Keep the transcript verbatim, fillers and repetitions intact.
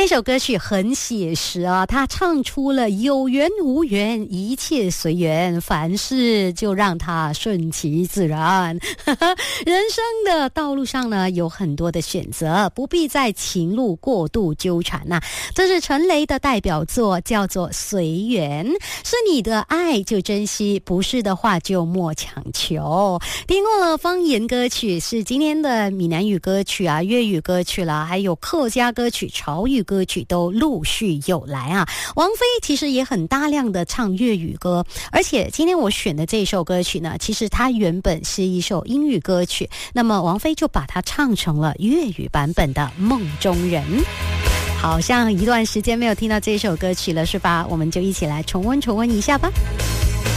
这首歌曲很写实啊，他唱出了有缘无缘，一切随缘，凡事就让它顺其自然。人生的道路上呢，有很多的选择，不必在情路过度纠缠呐、啊。这是陈雷的代表作，叫做《随缘》，是你的爱就珍惜，不是的话就莫强求。听过了方言歌曲，是今天的闽南语歌曲啊、粤语歌曲啦，还有客家歌曲、潮语歌曲都陆续有来啊。王菲其实也很大量的唱粤语歌，而且今天我选的这首歌曲呢，其实它原本是一首英语歌曲，那么王菲就把它唱成了粤语版本的《梦中人》。好像一段时间没有听到这首歌曲了，是吧？我们就一起来重温重温一下吧。